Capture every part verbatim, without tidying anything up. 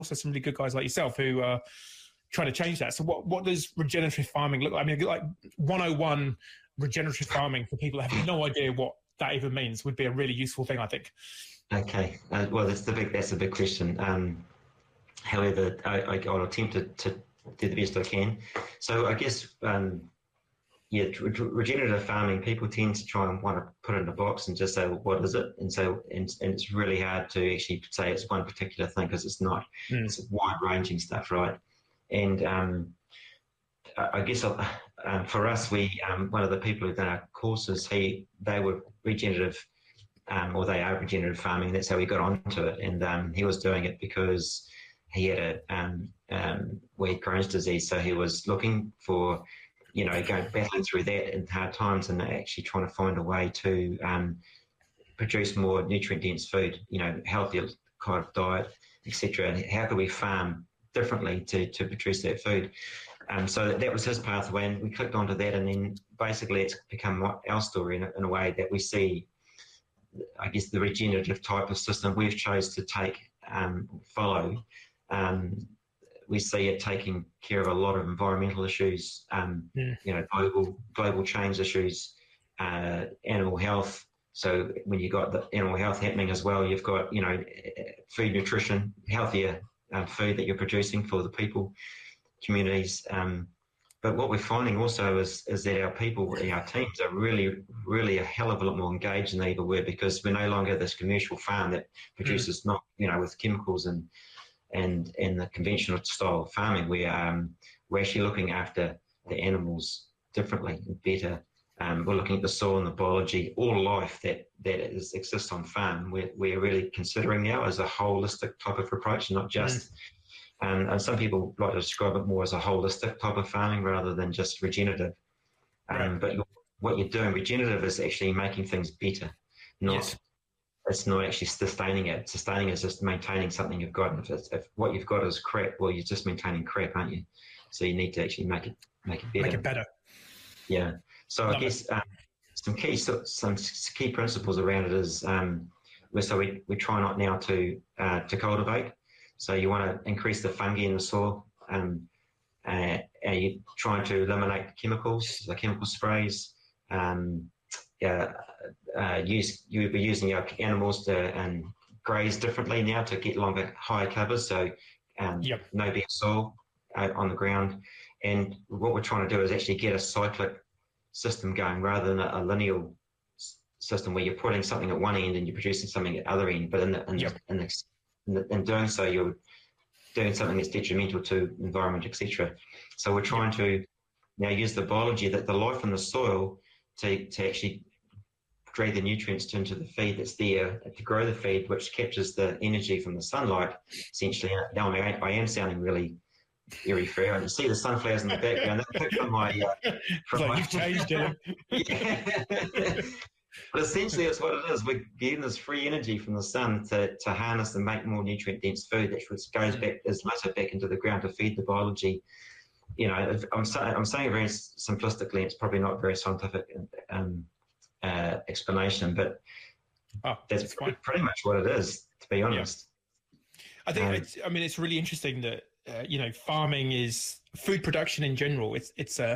also some really good guys like yourself who are trying to change that. So what, what does regenerative farming look like? I mean, like one oh one regenerative farming for people that have no idea what that even means would be a really useful thing, I think. Okay. Uh, well, that's the big, that's a big question. Um, however, I, I, I'll attempt to, to do the best I can. So I guess, um, yeah, re- regenerative farming, people tend to try and want to put it in a box and just say, well, what is it? And so, and, and it's really hard to actually say it's one particular thing because it's not. Mm. It's wide-ranging stuff, right? And um, I guess uh, for us, we um, one of the people who've done our courses, he they were regenerative, um, or they are regenerative farming. That's how we got onto it. And um, he was doing it because he had a um, um, we had Crohn's disease, so he was looking for, you know, going battling through that in hard times and actually trying to find a way to um, produce more nutrient-dense food, you know, healthier kind of diet, et cetera. And how could we farm differently to, to produce that food? Um, so that, that was his pathway, and we clicked onto that, and then basically it's become our story in a, in a way that we see, I guess, the regenerative type of system we've chose to take, um, follow. Um, we see it taking care of a lot of environmental issues, um, yeah. you know, global global change issues, uh, animal health. So when you've got the animal health happening as well, you've got, you know, food nutrition, healthier um, food that you're producing for the people, communities. Um, but what we're finding also is, is that our people, our teams are really, really a hell of a lot more engaged than they ever were, because we're no longer this commercial farm that produces mm. not, you know, with chemicals and and and the conventional style of farming. We um we're actually looking after the animals differently and better. Um, we're looking at the soil and the biology, all life that that is, exists on farm. We're we're really considering now as a holistic type of approach, not just. Mm. Um, and some people like to describe it more as a holistic type of farming rather than just regenerative. Um, right. But what you're doing, regenerative, is actually making things better, not. Yes. It's not actually sustaining it. Sustaining is just maintaining something you've got. And if, it's, if what you've got is crap, well, you're just maintaining crap, aren't you? So you need to actually make it make it better. Make it better. Yeah. So Love I guess um, some key so, some key principles around it is um, so we, we try not now to uh, to cultivate. So you want to increase the fungi in the soil. Um, uh, and you're trying to eliminate chemicals, the chemical sprays. Um, Uh, uh, use you would be using your animals to um, graze differently now to get longer, higher covers. So um, yep. no bare soil uh, on the ground. And what we're trying to do is actually get a cyclic system going rather than a, a linear s- system where you're putting something at one end and you're producing something at the other end. But in the, in, yep. the, in, the, in, the, in doing so, you're doing something that's detrimental to the environment, et cetera. So we're trying yep. to now use the biology, that the life in the soil, to to actually drag the nutrients into the feed that's there to grow the feed, which captures the energy from the sunlight, essentially. Now I, I am sounding really very fair. And you see the sunflowers in the background. That's picked from my... Uh, from like my you've changed, Dylan. Yeah. But essentially it's what it is. We're getting this free energy from the sun to, to harness and make more nutrient-dense food that goes back, is much back into the ground to feed the biology. You know, if I'm, say, I'm saying it very simplistically, it's probably not very scientific um, Uh, explanation, but oh, that's, that's pretty, pretty much what it is, to be honest. Yeah. I think, um, it's, I mean, it's really interesting that, uh, you know, farming is food production in general. It's, it's a,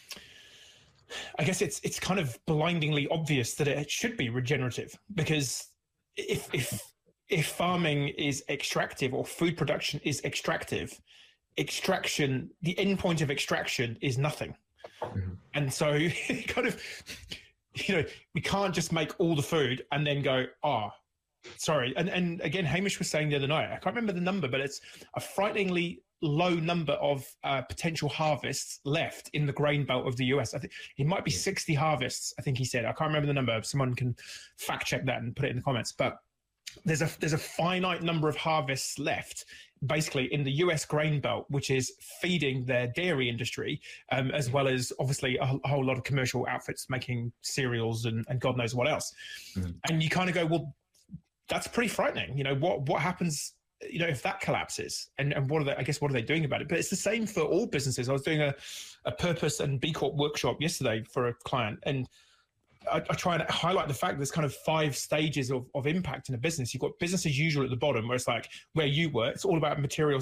I guess it's, it's kind of blindingly obvious that it should be regenerative, because if, if, if farming is extractive or food production is extractive, extraction, the end point of extraction is nothing. Mm-hmm. And so kind of, you know, we can't just make all the food and then go, oh, sorry. And and again, Hamish was saying the other night, I can't remember the number, but it's a frighteningly low number of uh, potential harvests left in the grain belt of the U S. I think it might be sixty harvests, I think he said. I can't remember the number. Someone can fact check that and put it in the comments. But there's a there's a finite number of harvests left, basically, in the U S grain belt, which is feeding their dairy industry, um, as well as obviously a, a whole lot of commercial outfits making cereals and, and God knows what else. Mm. And you kind of go, well, that's pretty frightening. You know, what what happens, you know, if that collapses, and, and what are they, I guess, what are they doing about it? But it's the same for all businesses. I was doing a, a purpose and B Corp workshop yesterday for a client, and I, I try and highlight the fact there's kind of five stages of, of impact in a business. You've got business as usual at the bottom, where it's like where you work. It's all about material